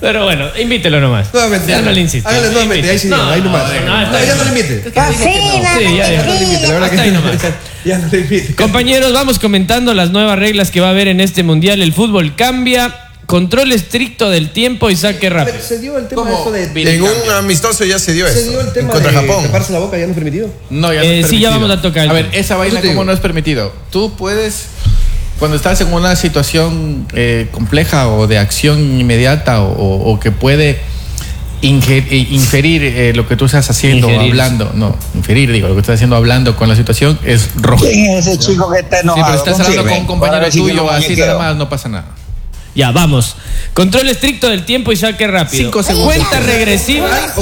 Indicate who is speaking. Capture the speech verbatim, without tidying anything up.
Speaker 1: Pero bueno, invítelo nomás.
Speaker 2: Nuevamente.
Speaker 1: Ya no le insiste.
Speaker 2: Hágale nuevamente, ahí sí, no, ahí nomás. No, no, no, ya no le invite.
Speaker 1: Sí, ya, ya.
Speaker 2: No le invite, la verdad que
Speaker 1: ahí nomás.
Speaker 2: Ya no le invite.
Speaker 1: Compañeros, vamos comentando las nuevas reglas que va a haber en este mundial. El fútbol cambia. Control estricto del tiempo y saque rápido.
Speaker 2: Se dio el tema de eso de...
Speaker 3: En un amistoso ya se dio
Speaker 2: Se
Speaker 3: eso.
Speaker 2: dio el tema
Speaker 3: contra
Speaker 2: de
Speaker 3: Japón.
Speaker 2: taparse la boca, ya no es permitido.
Speaker 4: No, ya
Speaker 1: Eh,
Speaker 4: no es
Speaker 1: sí,
Speaker 4: permitido.
Speaker 1: ya vamos a tocar el
Speaker 4: A ver,
Speaker 1: tema.
Speaker 4: esa vaina
Speaker 2: Yo te
Speaker 4: como
Speaker 2: digo.
Speaker 4: no es permitido. Tú puedes, cuando estás en una situación eh, compleja o de acción inmediata o, o- o que puede inger- eh, inferir eh, lo que tú estás haciendo o
Speaker 1: Ingerir.
Speaker 4: hablando, no, inferir, digo, lo que estás haciendo hablando con la situación es rojo. Sí,
Speaker 5: ¿Quién es ese chico que está enojado?
Speaker 4: pero estás hablando con un compañero
Speaker 5: Para ver si
Speaker 4: tuyo,
Speaker 5: yo
Speaker 4: así
Speaker 5: muñequeo.
Speaker 4: nada más, no pasa nada.
Speaker 1: Ya, vamos. Control estricto del tiempo y saque rápido.
Speaker 4: Cinco segundos.
Speaker 1: Cuenta regresiva.
Speaker 2: Hay